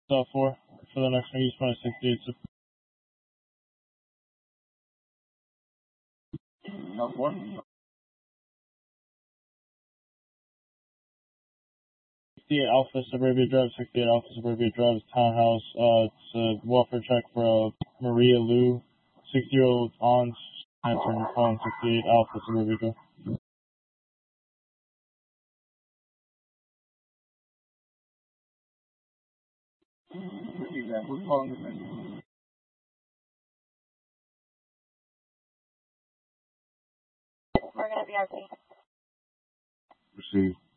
for the next one. You just want to 68. So No, 4. 68 Alpha Suburbia Drive, 68 Alpha Suburbia Drive, townhouse. It's a welfare check for Maria Lou, 60-year-old aunt, answering the phone, 68 Alpha Suburbia Drive. Repeat that. Who's calling this in? We're going to be RP. Received.